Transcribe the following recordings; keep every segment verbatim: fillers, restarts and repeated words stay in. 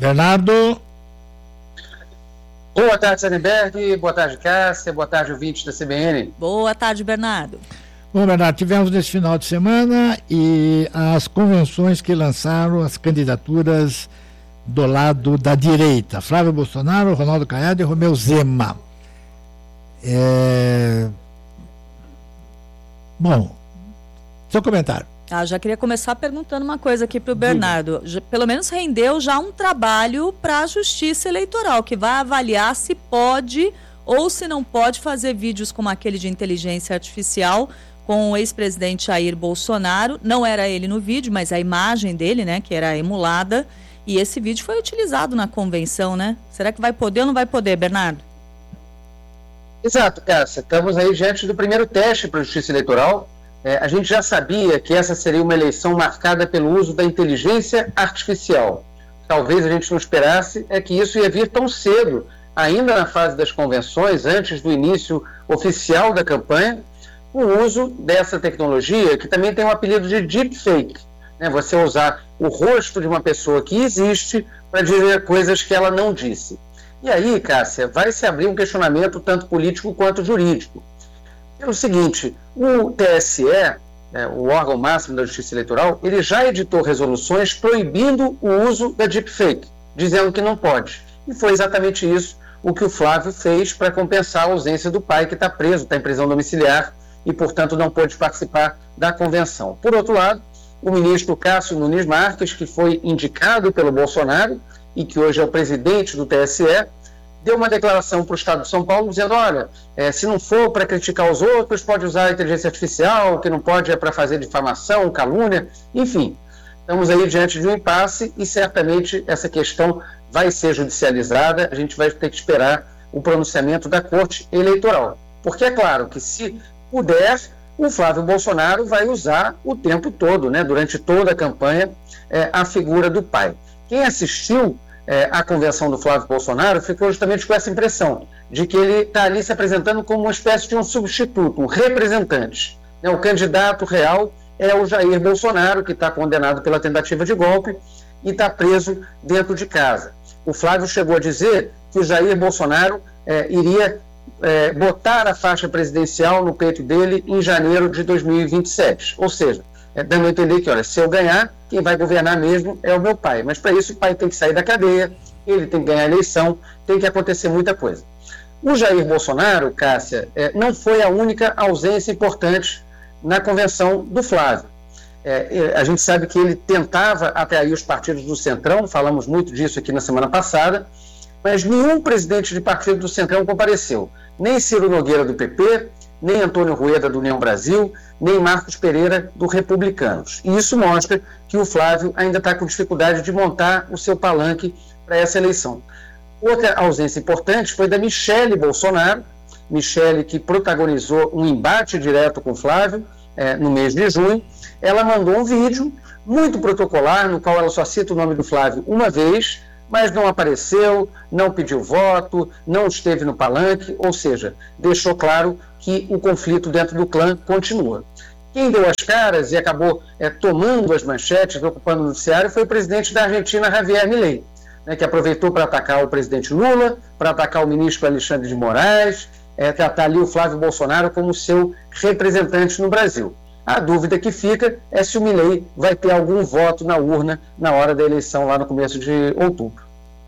Bernardo. Boa tarde, Sannenberg. Boa tarde, Cássia. Boa tarde, ouvintes da C B N. Boa tarde, Bernardo. Bom, Bernardo, tivemos nesse final de semana e as convenções que lançaram as candidaturas do lado da direita. Flávio Bolsonaro, Ronaldo Caiado e Romeu Zema. É... Bom, seu comentário. Ah, já queria começar perguntando uma coisa aqui para o Bernardo. Já, pelo menos rendeu já um trabalho para a Justiça Eleitoral, que vai avaliar se pode ou se não pode fazer vídeos como aquele de inteligência artificial com o ex-presidente Jair Bolsonaro. Não era ele no vídeo, mas a imagem dele, né, que era emulada. E esse vídeo foi utilizado na convenção, né? Será que vai poder ou não vai poder, Bernardo? Exato, Cássia. Estamos aí diante do primeiro teste para a Justiça Eleitoral. É, a gente já sabia que essa seria uma eleição marcada pelo uso da inteligência artificial. Talvez a gente não esperasse é que isso ia vir tão cedo, ainda na fase das convenções, antes do início oficial da campanha, o uso dessa tecnologia, que também tem o apelido de deepfake, né? Você usar o rosto de uma pessoa que existe para dizer coisas que ela não disse. E aí, Cássia, vai se abrir um questionamento tanto político quanto jurídico. É o seguinte, o T S E, né, o órgão máximo da Justiça Eleitoral, ele já editou resoluções proibindo o uso da deepfake, dizendo que não pode. E foi exatamente isso o que o Flávio fez para compensar a ausência do pai, que está preso, está em prisão domiciliar e, portanto, não pôde participar da convenção. Por outro lado, o ministro Cássio Nunes Marques, que foi indicado pelo Bolsonaro e que hoje é o presidente do T S E, deu uma declaração para o Estado de São Paulo dizendo, olha, é, se não for para criticar os outros, pode usar a inteligência artificial, que não pode é para fazer difamação, calúnia, enfim. Estamos aí diante de um impasse e certamente essa questão vai ser judicializada, a gente vai ter que esperar o pronunciamento da Corte Eleitoral. Porque é claro que se puder, o Flávio Bolsonaro vai usar o tempo todo, né, durante toda a campanha, é, a figura do pai. Quem assistiu É, a convenção do Flávio Bolsonaro ficou justamente com essa impressão de que ele está ali se apresentando como uma espécie de um substituto, um representante. Né? O candidato real é o Jair Bolsonaro, que está condenado pela tentativa de golpe e está preso dentro de casa. O Flávio chegou a dizer que o Jair Bolsonaro é, iria é, botar a faixa presidencial no peito dele em janeiro de dois mil e vinte e sete, ou seja, É, dando a entender que, olha, se eu ganhar, quem vai governar mesmo é o meu pai. Mas para isso o pai tem que sair da cadeia, ele tem que ganhar a eleição, tem que acontecer muita coisa. O Jair Bolsonaro, Cássia, é, não foi a única ausência importante na convenção do Flávio. É, a gente sabe que ele tentava atrair os partidos do Centrão, falamos muito disso aqui na semana passada, mas nenhum presidente de partido do Centrão compareceu. Nem Ciro Nogueira do P P, nem Antônio Rueda do União Brasil, nem Marcos Pereira do Republicanos. E isso mostra que o Flávio ainda está com dificuldade de montar o seu palanque para essa eleição. Outra ausência importante foi da Michele Bolsonaro, Michele que protagonizou um embate direto com o Flávio eh, no mês de junho. Ela mandou um vídeo muito protocolar, no qual ela só cita o nome do Flávio uma vez, mas não apareceu, não pediu voto, não esteve no palanque, ou seja, deixou claro que o conflito dentro do clã continua. Quem deu as caras e acabou é, tomando as manchetes, ocupando o noticiário, foi o presidente da Argentina, Javier Milei, né, que aproveitou para atacar o presidente Lula, para atacar o ministro Alexandre de Moraes, é, tratar ali o Flávio Bolsonaro como seu representante no Brasil. A dúvida que fica é se o Milei vai ter algum voto na urna na hora da eleição, lá no começo de outubro.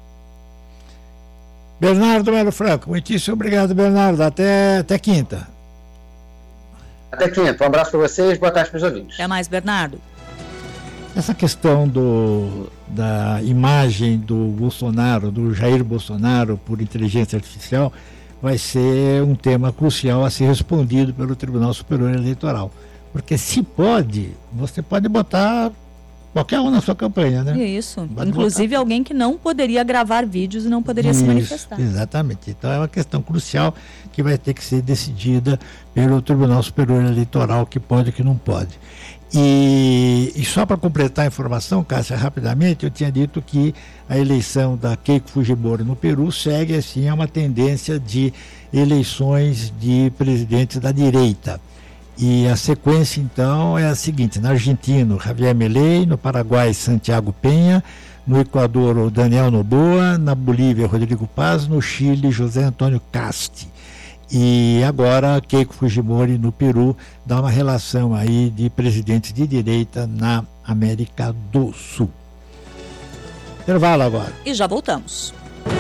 Bernardo Melo Franco, muitíssimo obrigado, Bernardo. Até, até quinta. Até quinta. Um abraço para vocês, boa tarde para os ouvintes. Até mais, Bernardo. Essa questão do, da imagem do Bolsonaro, do Jair Bolsonaro por inteligência artificial, vai ser um tema crucial a ser respondido pelo Tribunal Superior Eleitoral. Porque se pode, você pode botar qualquer um na sua campanha, né? Isso, pode inclusive botar alguém que não poderia gravar vídeos e não poderia Isso, se manifestar. Exatamente, então é uma questão crucial que vai ter que ser decidida pelo Tribunal Superior Eleitoral, que pode e que não pode. E, e só para completar a informação, Cássia, rapidamente, eu tinha dito que a eleição da Keiko Fujimori no Peru segue assim a uma tendência de eleições de presidentes da direita. E a sequência, então, é a seguinte: na Argentina, Javier Milei; no Paraguai, Santiago Peña; No Equador, o Daniel Noboa. Na Bolívia, Rodrigo Paz. No Chile, José Antônio Casti. E agora, Keiko Fujimori, no Peru, dá uma relação aí de presidentes de direita na América do Sul. Intervalo agora. E já voltamos.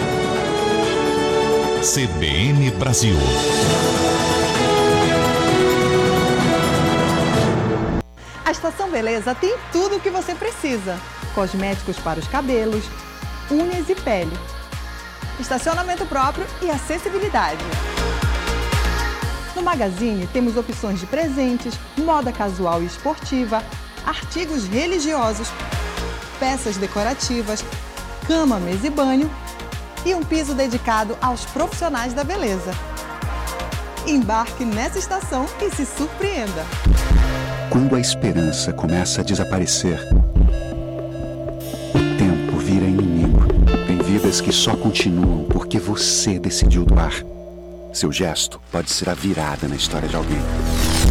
C B N Brasil. A Estação Beleza tem tudo o que você precisa. Cosméticos para os cabelos, unhas e pele. Estacionamento próprio e acessibilidade. No Magazine temos opções de presentes, moda casual e esportiva, artigos religiosos, peças decorativas, cama, mesa e banho e um piso dedicado aos profissionais da beleza. Embarque nessa estação e se surpreenda. Quando a esperança começa a desaparecer, o tempo vira inimigo. Tem vidas que só continuam porque você decidiu doar. Seu gesto pode ser a virada na história de alguém.